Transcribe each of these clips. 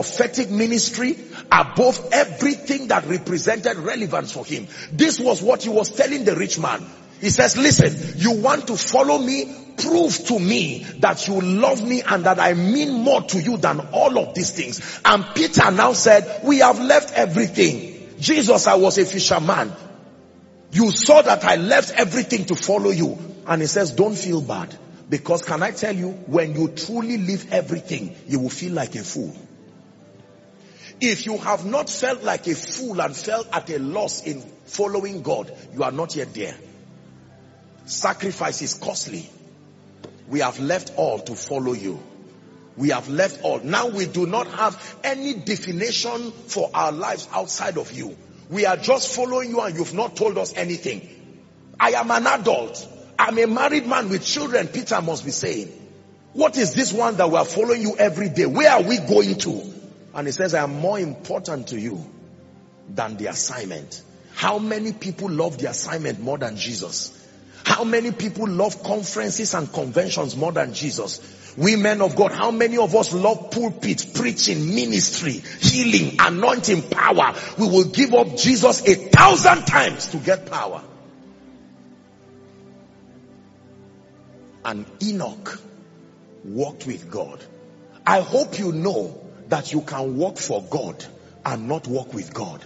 prophetic ministry, above everything that represented relevance for him. This was what he was telling the rich man. He says, listen, you want to follow me? Prove to me that you love me and that I mean more to you than all of these things. And Peter now said, we have left everything. Jesus, I was a fisherman. You saw that I left everything to follow you. And he says, don't feel bad. Because can I tell you, when you truly leave everything, you will feel like a fool. If you have not felt like a fool and felt at a loss in following God, you are not yet there. Sacrifice is costly. We have left all to follow you. We have left all. Now we do not have any definition for our lives outside of you. We are just following you and you've not told us anything. I am an adult. I'm a married man with children, Peter must be saying. What is this one that we are following you every day? Where are we going to? And he says, I am more important to you than the assignment. How many people love the assignment more than Jesus? How many people love conferences and conventions more than Jesus? We men of God, how many of us love pulpit, preaching, ministry, healing, anointing, power? We will give up Jesus 1,000 times to get power. And Enoch walked with God. I hope you know that you can walk for God and not walk with God.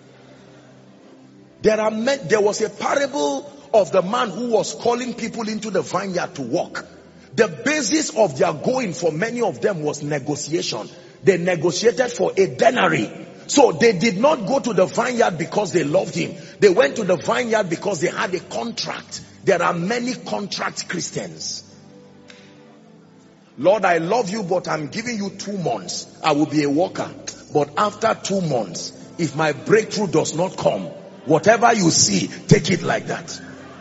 There was a parable of the man who was calling people into the vineyard to work. The basis of their going for many of them was negotiation. They negotiated for a denarii. So they did not go to the vineyard because they loved him. They went to the vineyard because they had a contract. There are many contract Christians. Lord, I love you, but I'm giving you 2 months. I will be a worker. But after 2 months, if my breakthrough does not come, whatever you see, take it like that.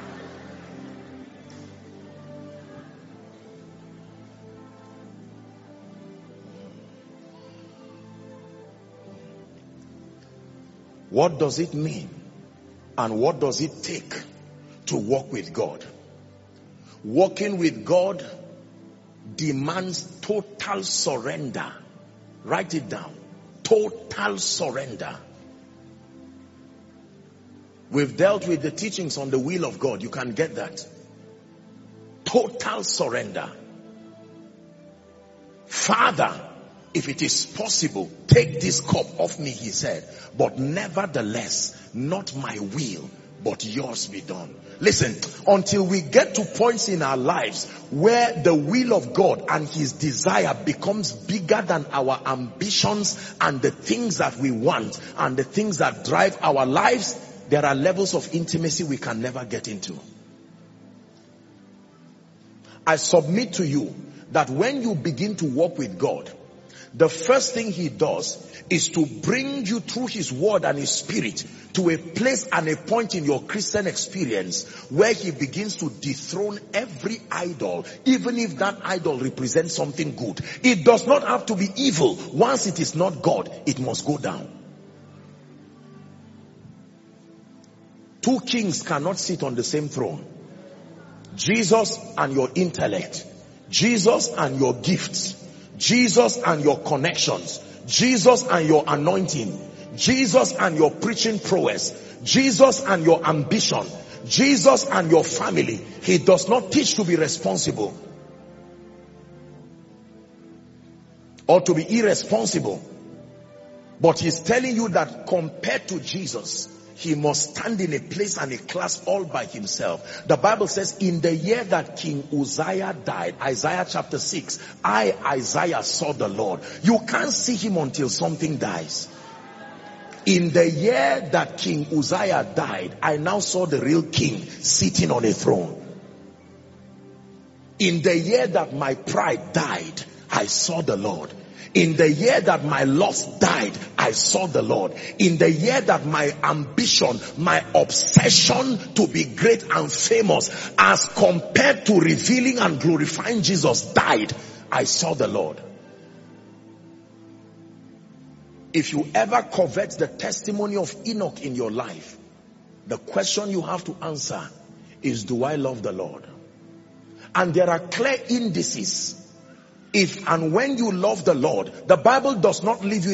What does it mean? And what does it take to walk with God? Walking with God demands total surrender. Write it down. Total surrender. We've dealt with the teachings on the will of God. You can get that. Total surrender. Father, if it is possible, take this cup off me, he said. But nevertheless, not my will, but yours be done. Listen, until we get to points in our lives where the will of God and his desire becomes bigger than our ambitions and the things that we want and the things that drive our lives, there are levels of intimacy we can never get into. I submit to you that when you begin to walk with God, the first thing he does is to bring you through his word and his spirit to a place and a point in your Christian experience where he begins to dethrone every idol, even if that idol represents something good. It does not have to be evil. Once it is not God, it must go down. 2 kings cannot sit on the same throne. Jesus and your intellect. Jesus and your gifts. Jesus and your connections. Jesus and your anointing. Jesus and your preaching prowess. Jesus and your ambition. Jesus and your family. He does not teach to be responsible or to be irresponsible. But he's telling you that compared to Jesus, he must stand in a place and a class all by himself. The Bible says in the year that King Uzziah died, Isaiah chapter 6, Isaiah saw the Lord. You can't see him until something dies. In the year that King Uzziah died, I now saw the real king sitting on a throne. In the year that my pride died, I saw the Lord. In the year that my lust died, I saw the Lord. In the year that my ambition, my obsession to be great and famous as compared to revealing and glorifying Jesus died, I saw the Lord. If you ever covet the testimony of Enoch in your life, the question you have to answer is, do I love the Lord? And there are clear indices. If and when you love the Lord, the Bible does not leave you